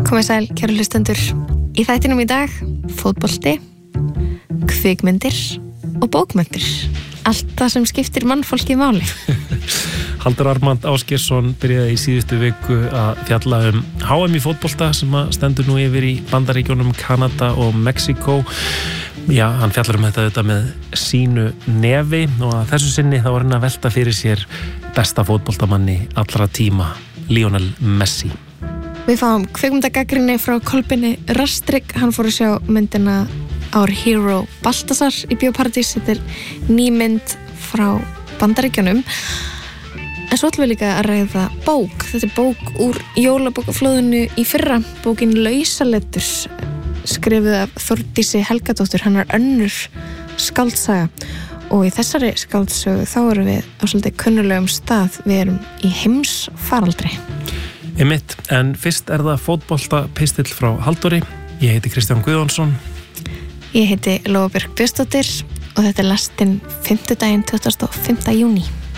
Komið sæl, kæru hlustendur. Í þættinum í dag, fótbolti, kvikmyndir og bókmyndir. Allt það sem skiptir mannfólki máli. Halldór Armand Ásgeirsson byrjaði í síðustu viku að fjalla HM í fótbolta sem stendur nú yfir í Bandaríkjunum, Kanada og Mexíkó. Já, hann fjallar þetta með sínu nefi og að þessu sinni þá var hann að velta fyrir sér besta fótboltamanni allra tíma, Lionel Messi. Við fáum kvikmyndagagnrýni frá Kolbeini Rastrik. Hann fór að sjá myndina Our Hero Baltasar í Bíóparadís. Þetta er ný mynd frá Bandaríkjunum. En svo ætlum við líka að ræða bók. Þetta er bók úr jólabókaflóðinu í fyrra. Bókin Lausalettur, skrifuð af Þórdísi Helgadóttur. Hennar önnur skáldsaga. Og í þessari skáldsögu þá erum við á svolítið kunnulegum stað. Við erum í heimsfaraldri. Einmitt, en fyrst er það fótboltapistill frá Halldóri. Ég heiti Kristján Guðjónsson. Ég heiti Lóa Björk Björnsdóttir og þetta er lestinn 5. daginn 25. júní.